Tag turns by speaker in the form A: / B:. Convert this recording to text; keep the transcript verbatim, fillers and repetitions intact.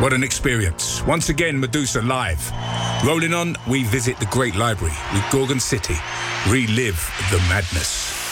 A: What an experience. Once again, Medusa live. Rolling on, we visit the Great Library with Gorgon City. Relive the madness.